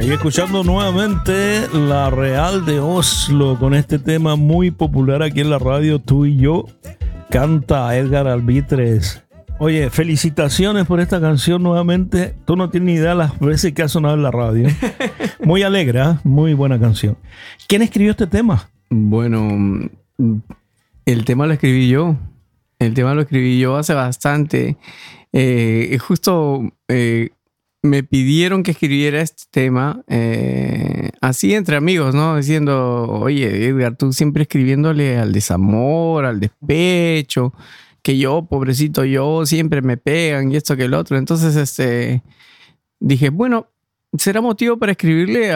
Y escuchando nuevamente La Real de Oslo con este tema muy popular aquí en la radio, Tú y Yo, canta Edgar Albitres. Oye, felicitaciones por esta canción nuevamente. Tú no tienes ni idea las veces que ha sonado en la radio. Muy alegre, ¿eh? Muy buena canción. ¿Quién escribió este tema? Bueno, el tema lo escribí yo. El tema lo escribí yo hace bastante. Justo me pidieron que escribiera este tema así entre amigos, ¿no? Diciendo, oye, Edgar, tú siempre escribiéndole al desamor, al despecho, que yo, pobrecito yo, siempre me pegan y esto que el otro. Entonces, dije, bueno, será motivo para escribirle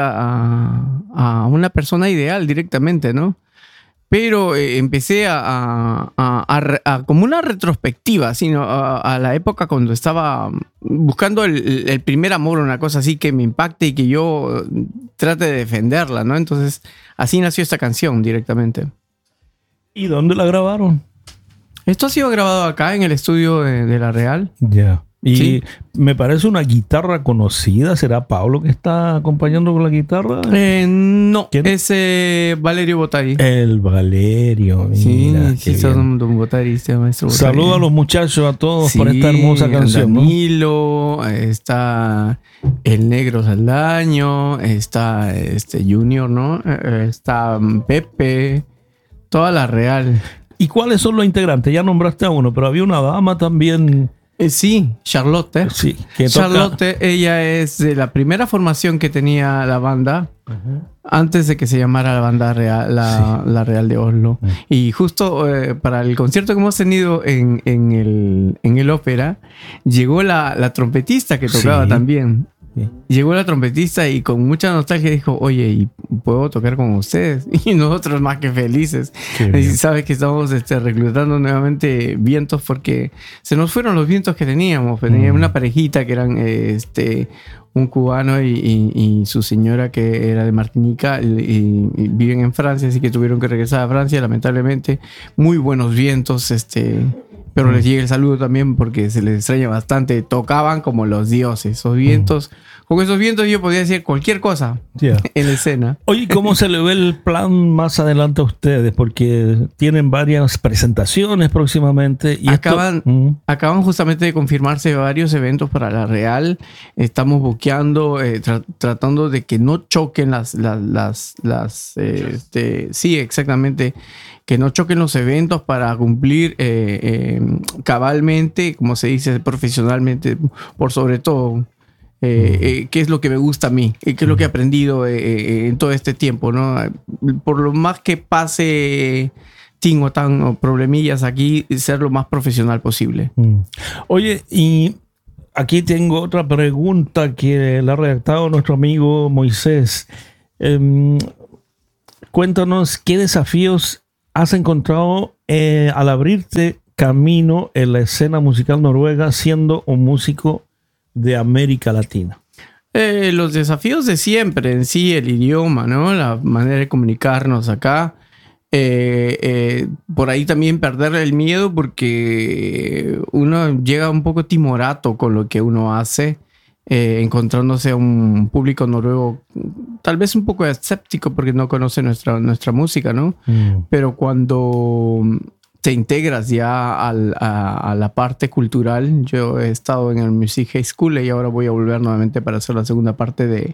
a una persona ideal directamente, ¿no? Pero empecé como una retrospectiva, sino a la época cuando estaba buscando el primer amor, una cosa así que me impacte y que yo trate de defenderla, ¿no? Entonces, así nació esta canción directamente. ¿Y dónde la grabaron? Esto ha sido grabado acá en el estudio de La Real. Ya. Y sí, me parece una guitarra conocida. ¿Será Pablo que está acompañando con la guitarra? No, ¿Quién? es Valerio Botari. El Valerio. Mira, Sí, son Don Botari, maestro Botari. Saludos a los muchachos, a todos, sí, por esta hermosa canción. Danilo, ¿no? Está el Negro Saldaño, está Junior, ¿no? Está Pepe, toda La Real. ¿Y cuáles son los integrantes? Ya nombraste a uno, pero había una dama también. Sí, Charlotte. Sí, que Charlotte, toca. ella es de la primera formación que tenía la banda, antes de que se llamara la banda real, la Real de Oslo. Y justo para el concierto que hemos tenido en el ópera, llegó la trompetista que tocaba también. Sí. Llegó la trompetista y con mucha nostalgia dijo, oye, ¿y puedo tocar con ustedes? Y nosotros más que felices. Y sabes que estamos reclutando nuevamente vientos porque se nos fueron los vientos que teníamos. Teníamos una parejita que eran un cubano y su señora que era de Martinica y viven en Francia, así que tuvieron que regresar a Francia, lamentablemente. Muy buenos vientos, pero les llega el saludo también porque se les extraña bastante. Tocaban como los dioses. Esos vientos, con esos vientos yo podía decir cualquier cosa en la escena. Oye, ¿cómo se le ve el plan más adelante a ustedes? Porque tienen varias presentaciones próximamente. Y acaban justamente de confirmarse varios eventos para La Real. Estamos buqueando, tratando de que no choquen sí, exactamente, que no choquen los eventos para cumplir cabalmente, como se dice, profesionalmente, por sobre todo, qué es lo que me gusta a mí, qué es lo que he aprendido en todo este tiempo, ¿no? Por lo más que pase o problemillas aquí, ser lo más profesional posible. Oye, y aquí tengo otra pregunta que la ha redactado nuestro amigo Moisés. Cuéntanos qué desafíos has encontrado al abrirte camino en la escena musical noruega siendo un músico de América Latina. Los desafíos de siempre en sí, el idioma, ¿no? La manera de comunicarnos acá. Por ahí también perder el miedo porque uno llega un poco timorato con lo que uno hace, encontrándose a un público noruego tal vez un poco escéptico porque no conoce nuestra música, ¿no? Pero cuando te integras ya a la parte cultural, yo he estado en el Music High School y ahora voy a volver nuevamente para hacer la segunda parte de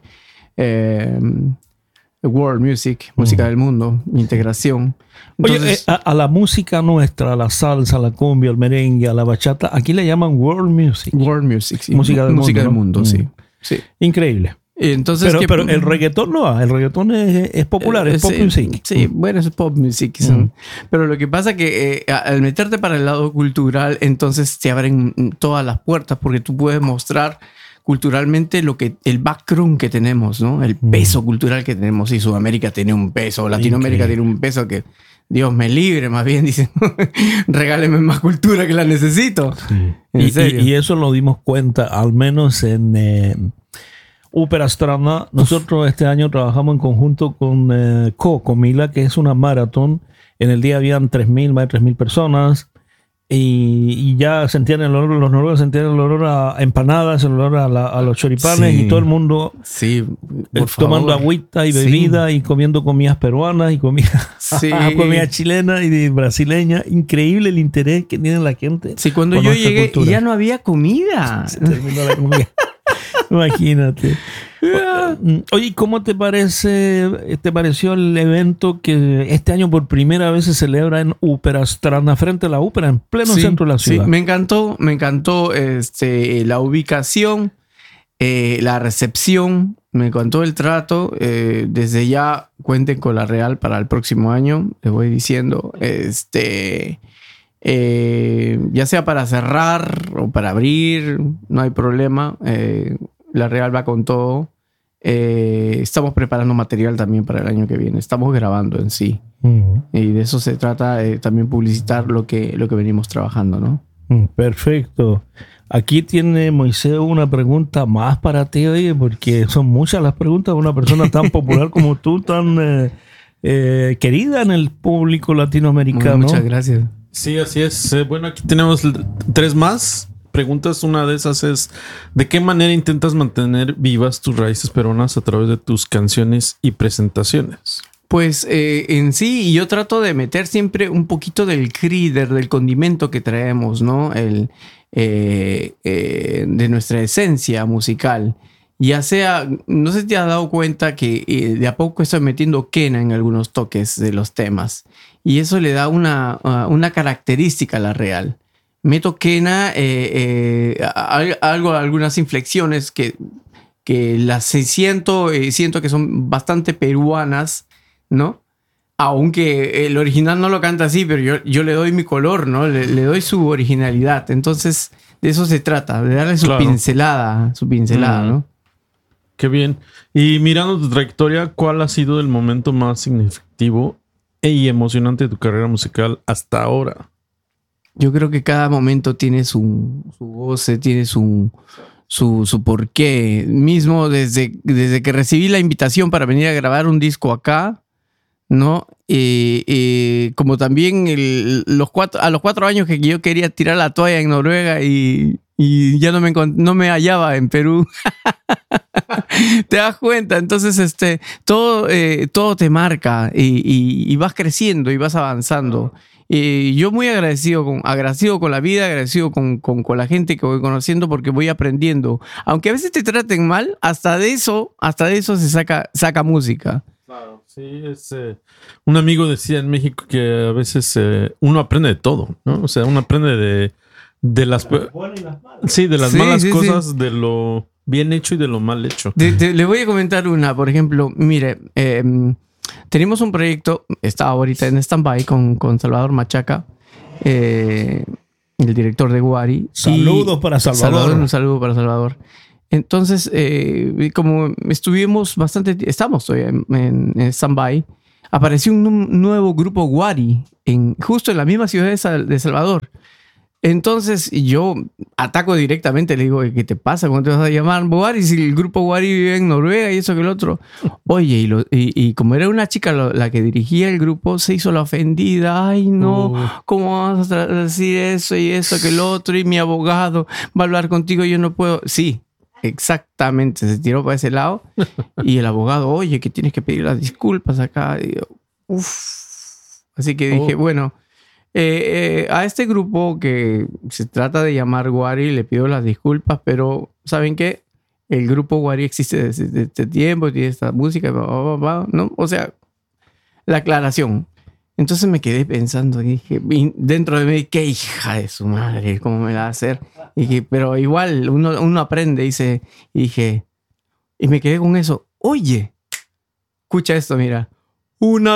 World Music, música del mundo, integración. Entonces, oye, a la música nuestra, a la salsa, a la cumbia, al merengue, a la bachata, aquí le llaman World Music. World Music, sí. Música del mundo, ¿no? Sí. Increíble. Entonces, pero el reggaetón no, el reggaetón es popular, es pop music. Sí, bueno, es pop music. Pero lo que pasa es que al meterte para el lado cultural, entonces te abren todas las puertas porque tú puedes mostrar culturalmente el background que tenemos, ¿no? El peso cultural que tenemos. Y Sudamérica tiene un peso, Latinoamérica tiene un peso que Dios me libre, más bien dicen, regáleme más cultura que la necesito. Sí. Y eso lo dimos cuenta, al menos en Ópera Strana. Nosotros este año trabajamos en conjunto con Comila, que es una maratón. En el día habían 3.000, más de 3.000 personas. y ya sentían el olor, los noruegos sentían el olor a empanadas, el olor a los choripanes, y todo el mundo tomando agüita y bebida y comiendo comidas peruanas y comida chilena y brasileña. Increíble el interés que tiene la gente. Sí, cuando yo llegué ya no había comida. Se terminó la comida. Imagínate. Oye, ¿cómo te pareció el evento que este año por primera vez se celebra en Uperastrana, frente a la ópera, en pleno centro de la ciudad? Sí, me encantó la ubicación, la recepción, me encantó el trato. Desde ya cuenten con la Real para el próximo año, les voy diciendo, ya sea para cerrar o para abrir, no hay problema. La Real va con todo. Estamos preparando material también para el año que viene. Estamos grabando en sí. Y de eso se trata, también publicitar lo que venimos trabajando, ¿no? Perfecto. Aquí tiene Moisés una pregunta más para ti, oye, porque son muchas las preguntas de una persona tan popular como tú, tan querida en el público latinoamericano. Muchas gracias. Sí, así es. Bueno, aquí tenemos 3 más preguntas. Una de esas es: ¿de qué manera intentas mantener vivas tus raíces peruanas a través de tus canciones y presentaciones? Pues en sí, yo trato de meter siempre un poquito del crider, del condimento que traemos, ¿no? De nuestra esencia musical. Ya sea, no sé si te has dado cuenta que de a poco estoy metiendo quena en algunos toques de los temas. Y eso le da una característica a la Real. Meto quena, algunas inflexiones que las siento que son bastante peruanas, ¿no? Aunque el original no lo canta así, pero yo le doy mi color, ¿no? Le doy su originalidad. Entonces, de eso se trata, de darle su pincelada, ¿no? Qué bien. Y mirando tu trayectoria, ¿cuál ha sido el momento más significativo y emocionante de tu carrera musical hasta ahora? Yo creo que cada momento tiene su goce, tiene su porqué. Mismo desde que recibí la invitación para venir a grabar un disco acá, ¿no? Como también a los 4 años que yo quería tirar la toalla en Noruega y ya no me hallaba en Perú. ¿Te das cuenta? Entonces, todo te marca y vas creciendo y vas avanzando. Yo muy agradecido con la vida, agradecido con la gente que voy conociendo, porque voy aprendiendo. Aunque a veces te traten mal, hasta de eso se saca música. Claro, sí, un amigo decía en México que a veces uno aprende de todo, ¿no? O sea, uno aprende de las buenas y las malas. Sí, de las malas cosas, de lo bien hecho y de lo mal hecho. Le voy a comentar una, por ejemplo, mire, tenemos un proyecto, está ahorita en stand-by con Salvador Machaca, el director de Guari. Saludos para Salvador. Un saludo para Salvador. Entonces, como estamos todavía en stand-by, apareció un nuevo grupo Guari justo en la misma ciudad de Salvador. Entonces yo ataco directamente, le digo: ¿qué te pasa? ¿Cómo te vas a llamar Guari si el grupo Guari vive en Noruega y eso que el otro? Oye, y como era una chica la que dirigía el grupo, se hizo la ofendida. Ay, no, ¿cómo vas a decir eso y eso que el otro? Y mi abogado va a hablar contigo, yo no puedo. Sí, exactamente, se tiró para ese lado. Y el abogado: oye, que tienes que pedir las disculpas acá. Y yo, Así que dije, bueno, a este grupo que se trata de llamar Guari le pido las disculpas, pero ¿saben qué? El grupo Guari existe desde este tiempo, tiene esta música, ¿no? O sea, la aclaración. Entonces me quedé pensando y dije, dentro de mí, qué hija de su madre, ¿cómo me la va a hacer? Y dije, pero igual uno aprende, y me quedé con eso. Oye, escucha esto, mira. Una